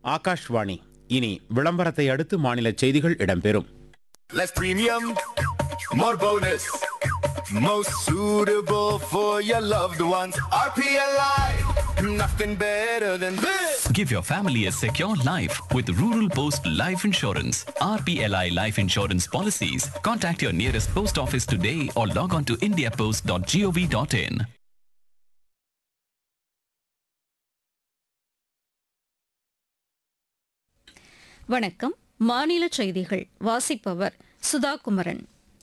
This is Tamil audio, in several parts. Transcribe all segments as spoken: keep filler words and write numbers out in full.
ஆகாஷ்வாணி. இனி விளம்பரத்தை அடுத்து மாநில செய்திகள் இடம்பெறும். Less premium, more bonus. Most suitable for your loved ones. R P L I, nothing better than this. Give your family a secure life with Rural Post Life Insurance. R P L I Life Insurance Policies. Contact your nearest post office today or log on to india post dot gov dot in. வணக்கம். மாநில செய்திகள் வாசிப்பவர் சுதா குமரன்.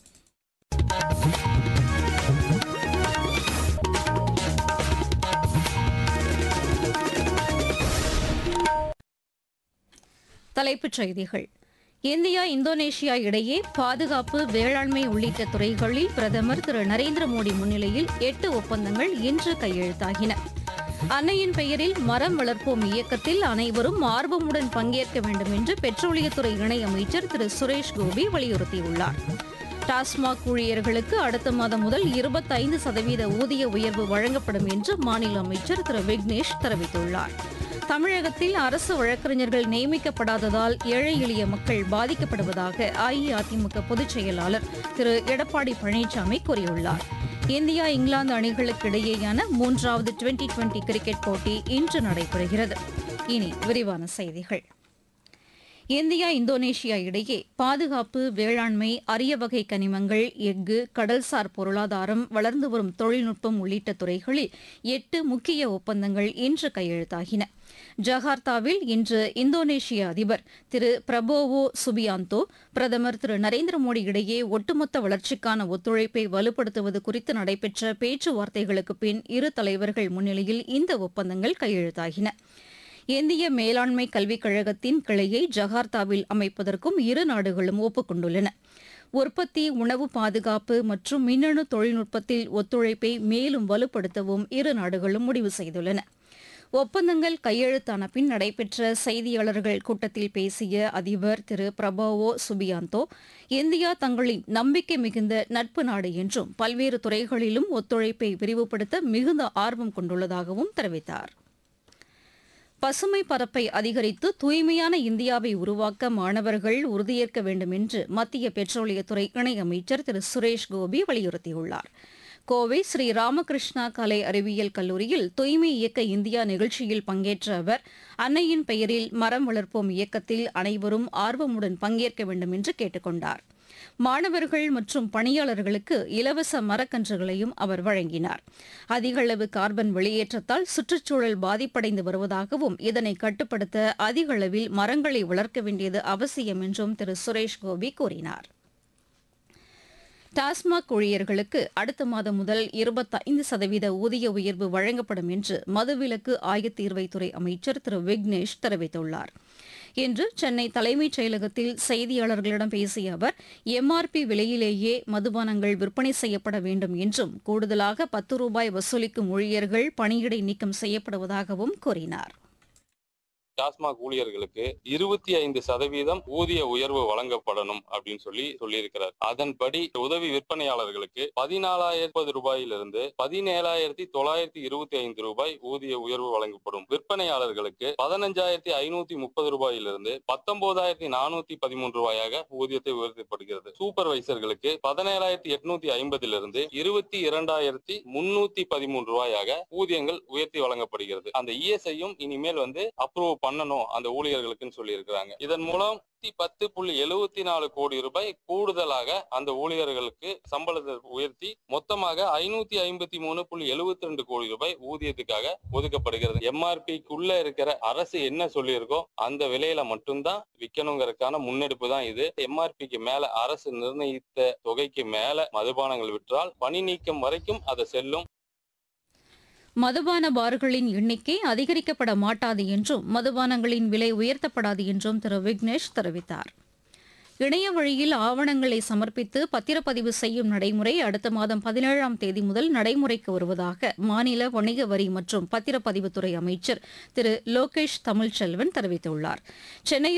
தலைப்புச் செய்திகள். இந்தியா இந்தோனேஷியா இடையே பாதுகாப்பு, வேளாண்மை உள்ளிட்ட துறைகளில் பிரதமர் திரு நரேந்திர மோடி முன்னிலையில் எட்டு ஒப்பந்தங்கள் இன்று கையெழுத்தாகின. அன்னையின் பெயரில் மரம் வளர்ப்போம் இயக்கத்தில் அனைவரும் ஆர்வமுடன் பங்கேற்க வேண்டும் என்று பெட்ரோலியத்துறை இணையமைச்சர் திரு சுரேஷ் கோபி வலியுறுத்தியுள்ளார். டாஸ்மாக் ஊழியர்களுக்கு அடுத்த மாதம் முதல் இருபத்தைந்து சதவீத ஊதிய உயர்வு வழங்கப்படும் என்று மாநில அமைச்சர் திரு விக்னேஷ் தெரிவித்துள்ளார். தமிழகத்தில் அரசு வழக்கறிஞர்கள் நியமிக்கப்படாததால் ஏழை எளிய மக்கள் பாதிக்கப்படுவதாக அஇஅதிமுக பொதுச் செயலாளர் திரு எடப்பாடி பழனிசாமி கூறியுள்ளார். இந்தியா இங்கிலாந்து அணிகளுக்கு இடையேயான மூன்றாவது டுவெண்டி டுவெண்டி கிரிக்கெட் போட்டி இன்று நடைபெறுகிறது. இனி விரிவான செய்திகள். இந்தியா இந்தோனேஷியா இடையே பாதுகாப்பு, வேளாண்மை, அரிய வகை கனிமங்கள், எஃகு, கடல்சார் பொருளாதாரம், வளர்ந்து வரும் தொழில்நுட்பம் உள்ளிட்ட துறைகளில் எட்டு முக்கிய ஒப்பந்தங்கள் இன்று கையெழுத்தாகின. ஜகார்த்தாவில் இன்று இந்தோனேஷிய அதிபர் திரு பிரபோவோ சுபியாந்தோ, பிரதமர் திரு நரேந்திர மோடி இடையே ஒட்டுமொத்த வளர்ச்சிக்கான ஒத்துழைப்பை வலுப்படுத்துவது குறித்து நடைபெற்ற பேச்சுவார்த்தைகளுக்கு பின் இரு தலைவர்கள் முன்னிலையில் இந்த ஒப்பந்தங்கள் கையெழுத்தாகின. இந்திய மேலாண்மை கல்விக் கழகத்தின் கிளையை ஜகார்த்தாவில் அமைப்பதற்கும் இரு நாடுகளும் ஒப்புக் கொண்டுள்ளன. உற்பத்தி, உணவு பாதுகாப்பு மற்றும் மின்னணு தொழில்நுட்பத்தில் ஒத்துழைப்பை மேலும் வலுப்படுத்தவும் இரு நாடுகளும் முடிவு செய்துள்ளன. ஒப்பந்தங்கள் கையெழுத்தான பின் நடைபெற்ற செய்தியாளர்கள் கூட்டத்தில் பேசிய அதிபர் திரு பிரபோவோ சுபியாந்தோ, இந்தியா தங்களின் நம்பிக்கை மிகுந்த நட்பு நாடு என்றும் பல்வேறு துறைகளிலும் ஒத்துழைப்பை விரிவுபடுத்த மிகுந்த ஆர்வம் கொண்டுள்ளதாகவும் தெரிவித்தார். பசுமை பரப்பை அதிகரித்து தூய்மையான இந்தியாவை உருவாக்க மாணவர்கள் உறுதியேற்க வேண்டும் என்று மத்திய பெட்ரோலியத்துறை இணையமைச்சர் திரு சுரேஷ் கோபி வலியுறுத்தியுள்ளார். கோவை ஸ்ரீ ராமகிருஷ்ணா கலை அறிவியல் கல்லூரியில் தூய்மை இயக்க இந்தியா நிகழ்ச்சியில் பங்கேற்ற அவர், அன்னையின் பெயரில் மரம் வளர்ப்போம் இயக்கத்தில் அனைவரும் ஆர்வமுடன் பங்கேற்க வேண்டும் என்று கேட்டுக் கொண்டார். மாணவர்கள் மற்றும் பணியாளர்களுக்கு இலவச மரக்கன்றுகளையும் அவர் வழங்கினார். அதிக அளவு கார்பன் வெளியேற்றத்தால் சுற்றுச்சூழல் பாதிப்படைந்து வருவதாகவும் இதனை கட்டுப்படுத்த அதிக அளவில் மரங்களை வளர்க்க வேண்டியது அவசியம் என்றும் திரு சுரேஷ் கோபி கூறினார். டாஸ்மாக் ஊழியர்களுக்கு அடுத்த மாதம் முதல் இருபத்தைந்து சதவீத ஊதிய உயர்வு வழங்கப்படும் என்று மதுவிலக்கு ஆயத்தீர்வைத்துறை அமைச்சர் திரு விக்னேஷ் தெரிவித்துள்ளார். இன்று சென்னை தலைமைச் செயலகத்தில் செய்தியாளர்களிடம் பேசிய அவர், எம்ஆர்பி விலையிலேயே மதுபானங்கள் விற்பனை செய்யப்பட வேண்டும் என்றும், கூடுதலாக பத்து ரூபாய் வசூலிக்கும் ஊழியர்கள் பணியிடை நீக்கம் செய்யப்படுவதாகவும் கூறினார். டாஸ்மாக் ஊழியர்களுக்கு இருபத்தி ஐந்து சதவீதம் ஊதிய உயர்வு வழங்கப்படணும் அப்படின்னு சொல்லி சொல்லியிருக்கிறார். அதன்படி உதவி விற்பனையாளர்களுக்கு பதினாலாயிரத்தி ரூபாயிலிருந்து பதினேழாயிரத்தி தொள்ளாயிரத்தி இருபத்தி ஐந்து ரூபாய் ஊதிய உயர்வு வழங்கப்படும். விற்பனையாளர்களுக்கு பதினஞ்சாயிரத்தி ஐநூத்தி முப்பது ரூபாயிலிருந்து பத்தொன்பதாயிரத்தி நானூத்தி பதிமூன்று ரூபாயாக ஊதியத்தை உயர்த்தப்படுகிறது. சூப்பர்வைசர்களுக்கு பதினேழாயிரத்தி எட்நூத்தி ஐம்பதிலிருந்து இருபத்தி இரண்டாயிரத்தி முன்னூத்தி பதிமூன்று ரூபாயாக ஊதியங்கள் உயர்த்தி வழங்கப்படுகிறது. அந்த இஎஸ்ஐயும் இனிமேல் வந்து அப்ரூவ் பண்ணணும் அந்த ஊழியர்களுக்குன்னு சொல்லி இருக்கிறாங்க. இதன் மூலம் பத்து புள்ளி எழுபத்தி நாலு கோடி ரூபாய் கூடுதலாக அந்த ஊழியர்களுக்கு சம்பளத்தை உயர்த்தி மொத்தமாக ஐநூத்தி ஐம்பத்தி மூணு புள்ளி எழுபத்தி ரெண்டு கோடி ரூபாய் ஊதியத்துக்காக ஒதுக்கப்படுகிறது. எம்ஆர்பிக்குள்ள இருக்கிற அரசு என்ன சொல்லியிருக்கோ அந்த விலையில மட்டும்தான் விற்கணுங்கிறதுக்கான முன்னெடுப்பு தான் இது. எம்ஆர்பிக்கு மேல அரசு நிர்ணயித்த தொகைக்கு மேல மதுபானங்கள் விற்றால் பணி நீக்கம் வரைக்கும் அதை செல்லும். மதுபான பார்களின் எண்ணிக்கை அதிகரிக்கப்பட மாட்டாது என்றும் மதுபானங்களின் விலை உயர்த்தப்படாது என்றும் திரு விக்னேஷ் தெரிவித்தார். இணைய வழியில் ஆவணங்களை சமர்ப்பித்து பத்திரப்பதிவு செய்யும் நடைமுறை அடுத்த மாதம் பதினேழாம் தேதி முதல் நடைமுறைக்கு வருவதாக மாநில வணிக வரி மற்றும் பத்திரப்பதிவுத்துறை அமைச்சர் திரு லோகேஷ் தமிழ்ச்செல்வன் தெரிவித்துள்ளார். சென்னையில்